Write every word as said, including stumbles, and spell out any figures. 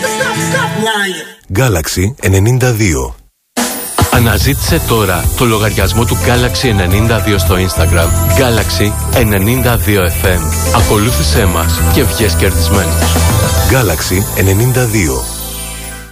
Galaxy ενενήντα δύο. Αναζήτησε τώρα το λογαριασμό του Galaxy ενενήντα δύο στο Instagram. Galaxy ενενήντα δύο εφ εμ. Ακολούθησέ μας και βγες κερδισμένος. Galaxy ενενήντα δύο.